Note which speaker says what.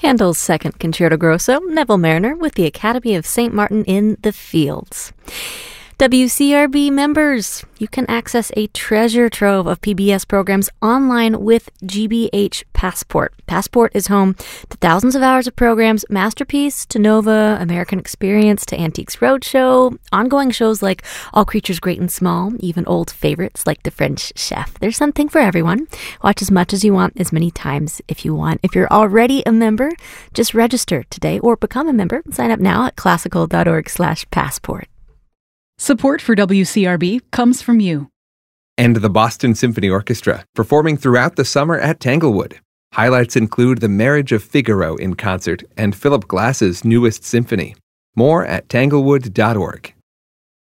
Speaker 1: Handel's Second Concerto Grosso, Neville Mariner with the Academy of St. Martin in the Fields. WCRB members, you can access a treasure trove of PBS programs online with GBH Passport. Passport is home to thousands of hours of programs, Masterpiece to Nova, American Experience to Antiques Roadshow, ongoing shows like All Creatures Great and Small, even old favorites like The French Chef. There's something for everyone. Watch as much as you want, as many times if you want. If you're already a member, just register today or become a member. Sign up now at classical.org/passport.
Speaker 2: Support for WCRB comes from you.
Speaker 3: And the Boston Symphony Orchestra, performing throughout the summer at Tanglewood. Highlights include The Marriage of Figaro in concert and Philip Glass's newest symphony. More at tanglewood.org.